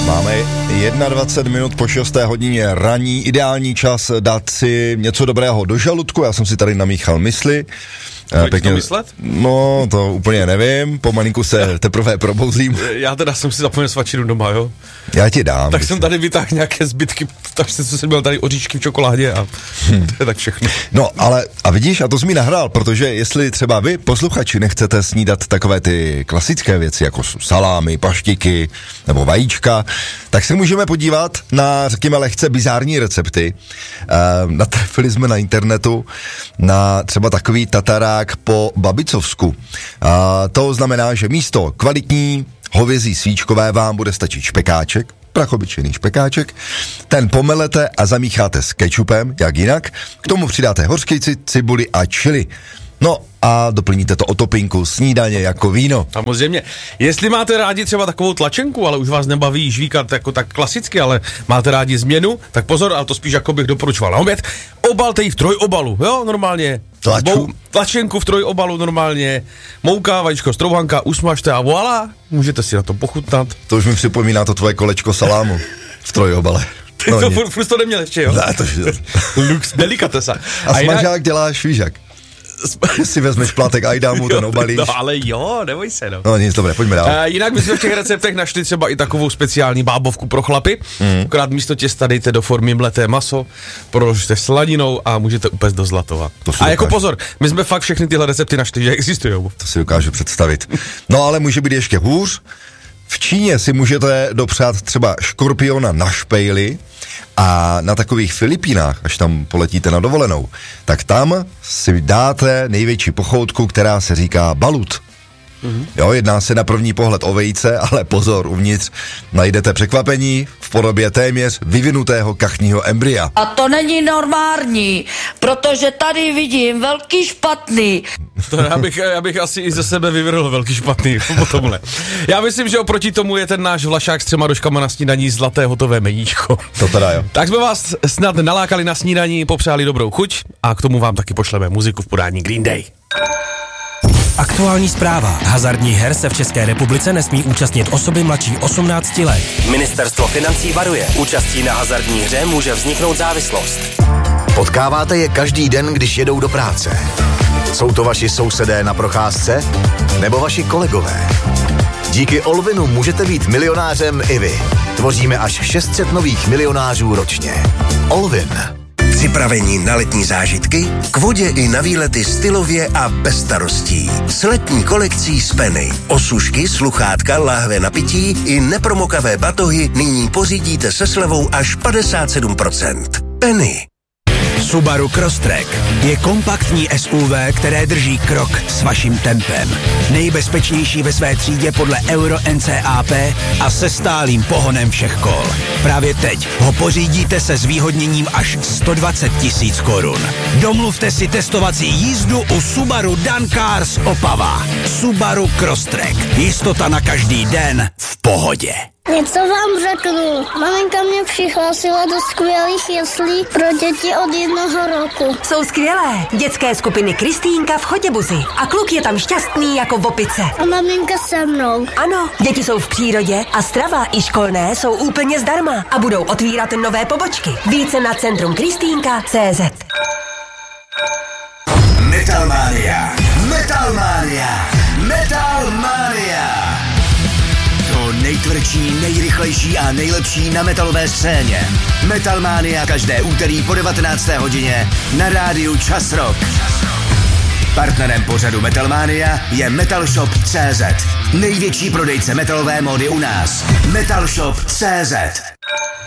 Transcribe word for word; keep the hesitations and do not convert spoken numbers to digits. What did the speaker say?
Máme dvacet jedna minut po šesté hodině ranní, ideální čas dát si něco dobrého do žaludku, já jsem si tady namíchal mysli. Pěkně to myslet? No, to úplně nevím, pomalinku se teprve probouzím. Já teda jsem si zapomněl svačinu doma, jo? Já ti dám. Tak jsem tady vytáhl nějaké zbytky, takže jsem měl tady oříšky v čokoládě a hmm. to je tak všechno. No, ale a vidíš, a to jsi mi nahrál, protože jestli třeba vy, posluchači, nechcete snídat takové ty klasické věci, jako salámy, paštiky nebo vajíčka, tak se můžeme podívat na, řekněme, lehce bizární recepty. E, natrefili jsme na internetu na třeba takový tatarák po babicovsku. A to znamená, že místo kvalitní hovězí svíčkové vám bude stačit špekáček, prachobyčený špekáček, ten pomelete a zamícháte s kečupem, jak jinak, k tomu přidáte hořčici, cibuli a chili. No a doplníte to o topinku snídaně jako víno. Samozřejmě. Jestli máte rádi třeba takovou tlačenku, ale už vás nebaví žvíkat jako tak klasicky, ale máte rádi změnu, tak pozor, ale to spíš jako bych doporučoval na oběd. Obalte ji v trojobalu, jo, normálně. Tlaču. Mou, tlačenku v trojobalu normálně, mouka, vajíčko, strouhanka, usmažte a voilà, můžete si na to pochutnat. To už mi připomíná to tvoje kolečko salámu v trojobale. Ty no, to furt, furt to neměl ještě, jo? Ne, to je... Lux delikatesa. A, a smažák jinak... dělá švížak. Si vezmeš plátek a dám mu ten obalíš. No ale jo, neboj se, no. No nic, dobré, pojďme dál. Uh, jinak bychom v těch receptech našli třeba i takovou speciální bábovku pro chlapy. Mm. Akorát místo těsta dejte do formy mleté maso, proložte slaninou a můžete upést do zlatova. A dokážu. Jako pozor, my jsme fakt všechny tyhle recepty našli, že existují. To si dokážu představit. No ale může být ještě hůř. V Číně si můžete dopřát třeba škorpiona na špejli a na takových Filipínách, až tam poletíte na dovolenou, tak tam si dáte největší pochoutku, která se říká balut. Mm-hmm. Jo, jedná se na první pohled o vejce, ale pozor, uvnitř najdete překvapení v podobě téměř vyvinutého kachního embrya. A to není normální, protože tady vidím velký špatný. To já bych, já bych asi i ze sebe vyvrhl velký špatný po tomhle. Já myslím, že oproti tomu je ten náš Vlašák s třema doškama na snídaní zlaté hotové meníčko. To teda jo. Tak jsme vás snad nalákali na snídaní, popřáli dobrou chuť a k tomu vám taky pošleme muziku v podání Green Day. Aktuální zpráva. Hazardních her se v České republice nesmí účastnit osoby mladší osmnácti let. Ministerstvo financí varuje. Účastí na hazardní hře může vzniknout závislost. Potkáváte je každý den, když jedou do práce. Jsou to vaši sousedé na procházce? Nebo vaši kolegové? Díky Olvinu můžete být milionářem i vy. Tvoříme až šest set nových milionářů ročně. Olvin. Připravení na letní zážitky? K vodě i na výlety stylově a bez starostí. S letní kolekcí z Penny. Osušky, sluchátka, láhve na pití i nepromokavé batohy nyní pořídíte se slevou až padesát sedm procent. Penny. Subaru Crosstrek je kompaktní S U V, které drží krok s vaším tempem. Nejbezpečnější ve své třídě podle Euro N C A P a se stálým pohonem všech kol. Právě teď ho pořídíte se zvýhodněním až sto dvacet tisíc korun. Domluvte si testovací jízdu u Subaru Dan Cars Opava. Subaru Crosstrek. Jistota na každý den v pohodě. Něco vám řeknu. Maminka mě přihlásila do skvělých jeslí pro děti od jednoho roku. Jsou skvělé. Dětské skupiny Kristýnka v Chotěbuzi. A kluk je tam šťastný jako v opice. A maminka se mnou. Ano, děti jsou v přírodě a strava i školné jsou úplně zdarma. A budou otvírat nové pobočky. Více na centrum kristýnka tečka cé zet. Metalmania. Metalmania. Metalmania. To nejtvrdší, nejrychlejší a nejlepší na metalové scéně. Metalmania každé úterý po devatenácté hodině na rádiu Čas Rock. Partnerem pořadu Metalmania je Metalshop tečka cé zet. Největší prodejce metalové módy u nás. Metalshop tečka cé zet.